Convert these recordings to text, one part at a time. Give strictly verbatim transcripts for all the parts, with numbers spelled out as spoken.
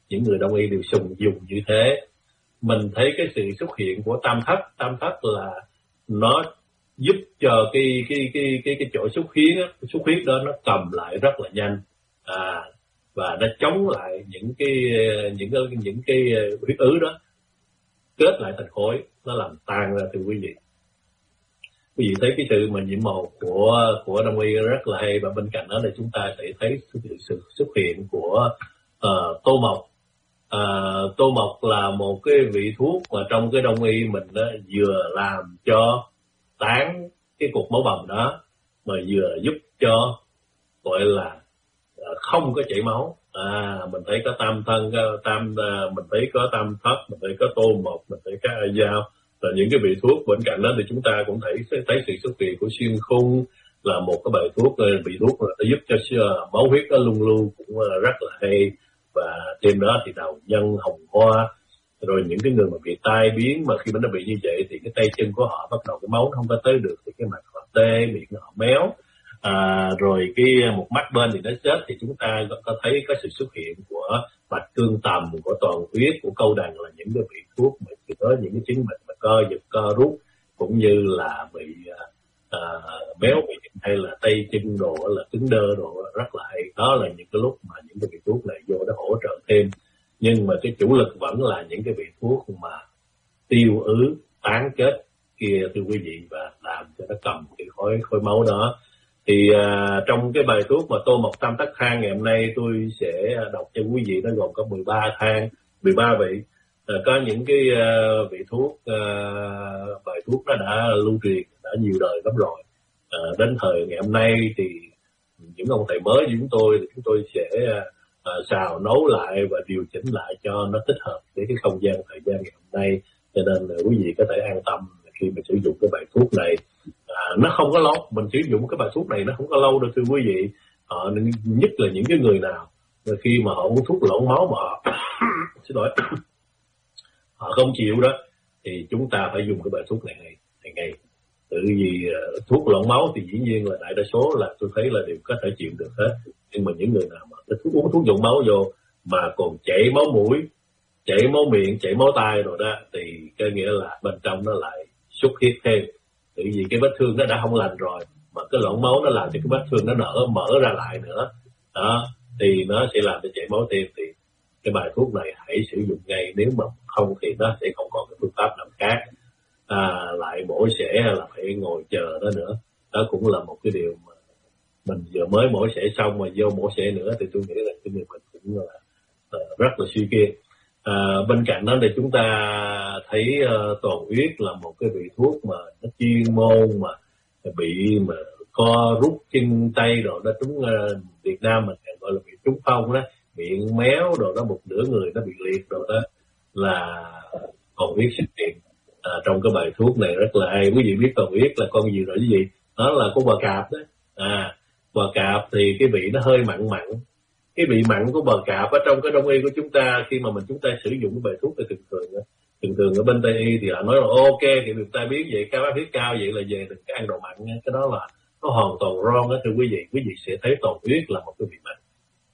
những người đông y đều sùng dùng như thế. Mình thấy cái sự xuất hiện của tam thất, tam thất là nó giúp cho cái cái cái cái cái chỗ xuất huyết á, xuất huyết đó nó cầm lại rất là nhanh, à, và nó chống lại những cái những cái những cái huyết ứ đó kết lại thành khối, nó làm tan ra. Thưa quý vị, quý vị thấy cái sự mà nhiễm màu của của đông y rất là hay, và bên cạnh đó là chúng ta sẽ thấy sự, sự xuất hiện của uh, tô mộc. Uh, tô mộc là một cái vị thuốc mà trong cái đông y mình đó, vừa làm cho tán cái cục máu bầm đó, mà vừa giúp cho gọi là uh, không có chảy máu. À, mình thấy có tam thân, có tam uh, mình thấy có tam thất, mình thấy có tô mộc, mình thấy có a dao, là những cái vị thuốc. Bên cạnh đó thì chúng ta cũng thấy thấy sự xuất hiện của xuyên khung, là một cái bài thuốc, vị thuốc là giúp cho máu huyết nó luôn lưu, cũng rất là hay. Và thêm đó thì đào nhân, hồng hoa, rồi những cái người mà bị tai biến, mà khi mà nó bị như vậy thì cái tay chân của họ bắt đầu cái máu nó không có tới được, thì cái mặt họ tê, miệng họ méo, à, rồi cái một mắt bên thì nó chết, thì chúng ta có thấy có sự xuất hiện của bạch cương tầm, của toàn huyết, của câu đằng, là những cái vị thuốc mà chỉ có những cái chứng bệnh mà co giật, co rút, cũng như là bị à, béo miệng hay là tay chân đồ, là cứng đơ đồ, rất là hay. Đó là những cái lúc mà những cái vị thuốc này vô nó hỗ trợ thêm. Nhưng mà cái chủ lực vẫn là những cái vị thuốc mà tiêu ứ, tán kết kia, thưa quý vị, và làm cho nó cầm cái khối khối máu đó. Thì à, trong cái bài thuốc mà tô mộc tam thất thang ngày hôm nay tôi sẽ đọc cho quý vị, nó gồm có mười ba thang, mười ba vị. À, có những cái uh, vị thuốc, uh, bài thuốc nó đã lưu truyền đã nhiều đời lắm rồi. À, đến thời ngày hôm nay thì những ông thầy mới như chúng tôi thì chúng tôi sẽ uh, xào nấu lại và điều chỉnh lại cho nó thích hợp với cái không gian thời gian ngày hôm nay. Cho nên là quý vị có thể an tâm khi mà sử dụng cái bài thuốc này. À, nó không có lâu, mình sử dụng cái bài thuốc này nó không có lâu đâu thưa quý vị. À, nhất là những cái người nào khi mà họ uống thuốc lộn máu mà họ xin lỗi họ không chịu đó, thì chúng ta phải dùng cái bài thuốc này ngày ngày ngày. Tự vì uh, thuốc loãng máu thì dĩ nhiên là đại đa số là tôi thấy là đều có thể chịu được hết. Nhưng mà những người nào mà thuốc uống thuốc nhuận máu vô mà còn chảy máu mũi, chảy máu miệng, chảy máu tai rồi đó, thì cái nghĩa là bên trong nó lại xuất huyết thêm. Tự vì cái vết thương nó đã không lành rồi, mà cái loãng máu nó làm cho cái vết thương nó nở mở ra lại nữa đó, thì nó sẽ làm cho chảy máu thêm. Thì cái bài thuốc này hãy sử dụng ngay, nếu mà không thì nó sẽ không còn cái phương pháp nào khác. À, lại mổ xẻ là phải ngồi chờ đó nữa, đó cũng là một cái điều mà mình vừa mới mổ xẻ xong mà vô mổ xẻ nữa thì tôi nghĩ là cái người mình cũng là uh, rất là suy kiệt. À, bên cạnh đó thì chúng ta thấy uh, toàn huyết là một cái vị thuốc mà nó chuyên môn mà bị mà co rút chân tay rồi đó, chúng uh, Việt Nam mình gọi là bị trúng phong đó, miệng méo rồi đó, một nửa người nó bị liệt rồi đó, là toàn huyết xuất hiện. À, trong cái bài thuốc này rất là hay. Quý vị biết toàn huyết là con gì rồi quý vị? Đó là con bò cạp đó. À, bò cạp thì cái vị nó hơi mặn mặn. Cái vị mặn của bò cạp ở trong cái đông y của chúng ta, khi mà mình chúng ta sử dụng cái bài thuốc thì thường thường thường thường ở bên Tây y thì họ nói là ok, thì người ta biết vậy, cao áp huyết cao vậy là về đừng có ăn đồ mặn nha. Cái đó là nó hoàn toàn wrong đó thưa quý vị. Quý vị sẽ thấy toàn huyết là một cái vị mặn,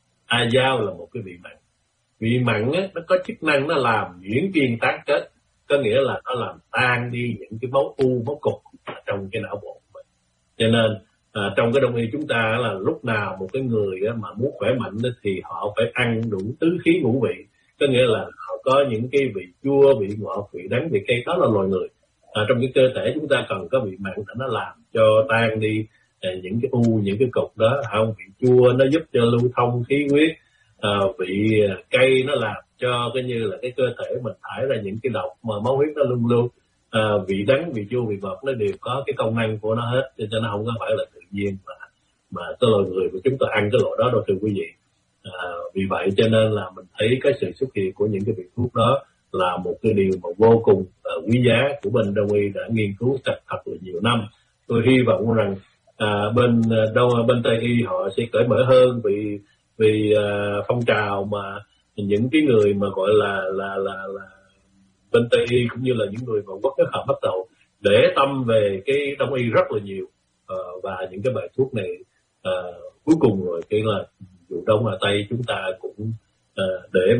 a dao là một cái vị mặn. Vị mặn á, nó có chức năng nó làm nhuyễn kiên tán kết, có nghĩa là nó làm tan đi những cái máu u, máu cục trong cái não bộ của mình. Cho nên à, trong cái đông y chúng ta là lúc nào một cái người á, mà muốn khỏe mạnh á, thì họ phải ăn đủ tứ khí ngũ vị, có nghĩa là họ có những cái vị chua, vị ngọt, vị đắng, vị cay. Đó là loài người. À, trong cái cơ thể chúng ta cần có vị mặn để nó làm cho tan đi à, những cái u, những cái cục đó. Không, vị chua nó giúp cho lưu thông khí huyết. À, vị cay nó làm cho cái như là cái cơ thể mình thải ra những cái độc mà máu huyết nó luôn luôn. À, vị đắng, vị chua, vị ngọt nó đều có cái công năng của nó hết, cho nó không có phải là tự nhiên mà mà cái loài người của chúng ta ăn cái loại đó đâu thưa quý vị. À, vì vậy cho nên là mình thấy cái sự xuất hiện của những cái vị thuốc đó là một cái điều mà vô cùng uh, quý giá của bên đông y đã nghiên cứu thật thật là nhiều năm. Tôi hy vọng rằng à, bên đâu bên Tây y họ sẽ cởi mở hơn, vì vì uh, phong trào mà những cái người mà gọi là là là là bên Tây y cũng như là những người mà quốc họ bắt đầu để tâm về cái đông y rất là nhiều. Uh, và những cái bài thuốc này uh, cuối cùng rồi cái là dù đông là Tây chúng ta cũng uh, để